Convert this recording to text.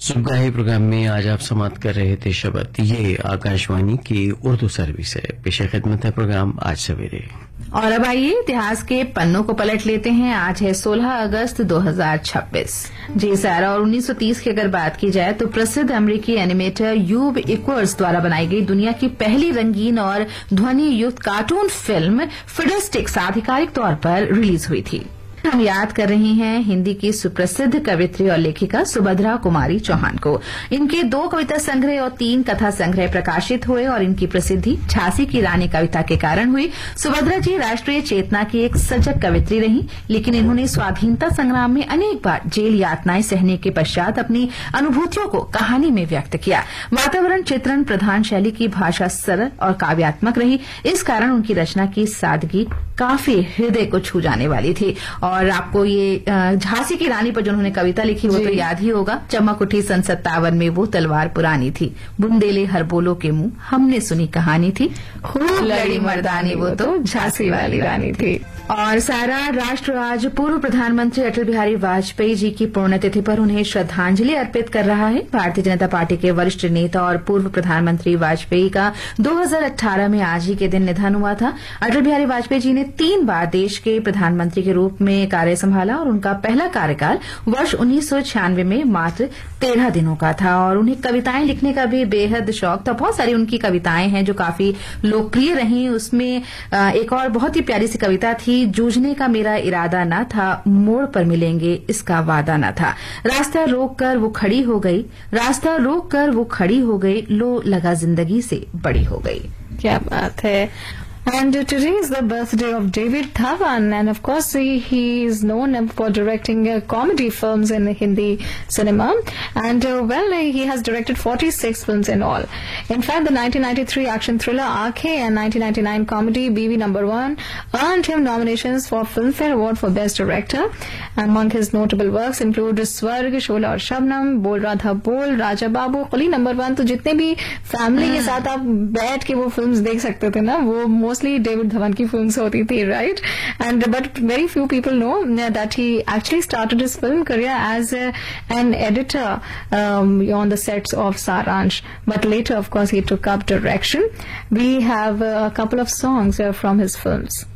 सुबह प्रोग्राम में आज आप समाप्त कर रहे थे शब्द। ये आकाशवाणी की उर्दू सर्विस है। पेशे खिदमत है प्रोग्राम आज सवेरे। और अब आइए इतिहास के पन्नों को पलट लेते हैं। आज है 16 अगस्त 2026। जी सर, और 1930 की अगर बात की जाए तो प्रसिद्ध अमेरिकी एनिमेटर यूब इक्वर्स द्वारा बनाई गई दुनिया की पहली रंगीन और ध्वनि युक्त कार्टून फिल्म फिडलस्टिक्स आधिकारिक तौर पर रिलीज हुई थी। हम याद कर रहे हैं हिंदी की सुप्रसिद्ध कवित्री और लेखिका सुभद्रा कुमारी चौहान को। इनके 2 कविता संग्रह और 3 कथा संग्रह प्रकाशित हुए और इनकी प्रसिद्धि झांसी की रानी कविता के कारण हुई। सुभद्रा जी राष्ट्रीय चेतना की एक सजग कवित्री रही, लेकिन इन्होंने स्वाधीनता संग्राम में अनेक बार जेल यातनाएं सहने के पश्चात अपनी अनुभूतियों को कहानी में व्यक्त किया। वातावरण चित्रण प्रधान शैली की भाषा सरल और काव्यात्मक रही। इस कारण उनकी रचना की सादगी काफी हृदय को छू जाने वाली थी। और आपको ये झांसी की रानी पर जो उन्होंने कविता लिखी वो तो याद ही होगा। चमक उठी सन 57 में वो तलवार पुरानी थी, बुंदेले हर बोलो के मुंह हमने सुनी कहानी थी, खूब लड़ी मर्दानी वो तो झांसी वाली रानी थी। और सारा राष्ट्र आज पूर्व प्रधानमंत्री अटल बिहारी वाजपेयी जी की पुण्यतिथि पर उन्हें श्रद्धांजलि अर्पित कर रहा है। भारतीय जनता पार्टी के वरिष्ठ नेता और पूर्व प्रधानमंत्री वाजपेयी का 2018 में आज ही के दिन निधन हुआ था। अटल बिहारी वाजपेयी जी ने 3 बार देश के प्रधानमंत्री के रूप में कार्य संभाला और उनका पहला कार्यकाल वर्ष 1996 में मात्र 13 दिनों का था। और उन्हें कविताएं लिखने का भी बेहद शौक था। बहुत सारी उनकी कविताएं हैं जो काफी लोकप्रिय रही। उसमें एक और बहुत ही प्यारी सी कविता थी, जूझने का मेरा इरादा ना था, मोड़ पर मिलेंगे इसका वादा ना था, रास्ता रोक कर वो खड़ी हो गई, रास्ता रोक कर वो खड़ी हो गई, लो लगा जिंदगी से बड़ी हो गई। क्या बात है। And today is the birthday of David Dhawan, and of course he is known for directing comedy films in Hindi cinema, and he has directed 46 films in all. In fact, the 1993 action thriller Aankhein and 1999 comedy BV Number 1 earned him nominations for Filmfare Award for Best Director. Among his notable works include Swarg, Shola और शबनम, बोल राधा बोल, राजा बाबू, कुली number 1। तो जितने भी family के साथ आप बैठ के वो फिल्म्स देख सकते थे ना, वो मोस्टली डेविड धवन की फिल्म्स होती थी, right? And but very few people know that he actually started his film career as an editor on the sets of Saransh, but later of course he took up direction. We have a couple of songs from his films.